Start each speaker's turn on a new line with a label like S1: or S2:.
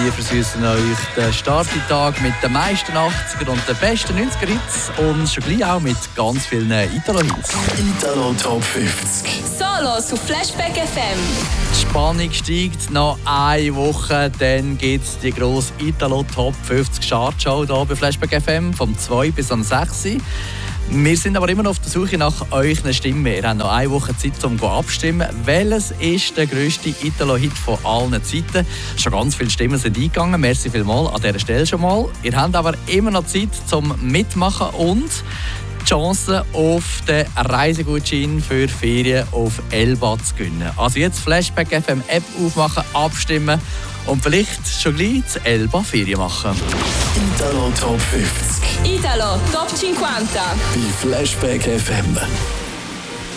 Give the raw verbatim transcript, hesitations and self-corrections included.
S1: Wir versüßen euch den Starttag mit den meisten achtziger und den besten neunziger-Hits und schon gleich auch mit ganz vielen Italo-Hits.
S2: Italo Top fünfzig.
S3: Solos auf Flashback F M.
S1: Die Spannung steigt noch eine Woche, dann gibt es die grosse Italo Top fünfzig Chartshow hier bei Flashback F M vom zwei bis am sechs. Wir sind aber immer noch auf der Suche nach euren Stimmen. Ihr habt noch eine Woche Zeit, um abzustimmen. Welches ist der grösste Italo-Hit von allen Zeiten? Schon ganz viele Stimmen sind eingegangen. Merci vielmals an dieser Stelle schon mal. Ihr habt aber immer noch Zeit zum Mitmachen und die Chance auf den Reisegutschein für Ferien auf Elba zu gewinnen. Also jetzt Flashback F M App aufmachen, abstimmen und vielleicht schon gleich zu Elba Ferien machen.
S2: Italo Top fünfzig.
S3: Italo Top cinquanta.
S2: Bei Flashback F M.